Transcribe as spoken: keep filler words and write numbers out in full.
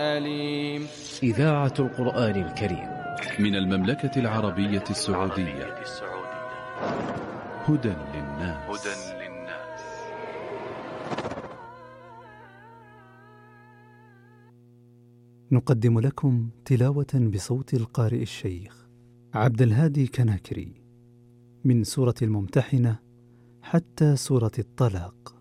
أليم. إذاعة القرآن الكريم من المملكة العربية السعودية. هدى للناس. نقدم لكم تلاوة بصوت القارئ الشيخ عبد الهادي كناكري من سورة الممتحنة حتى سورة الطلاق.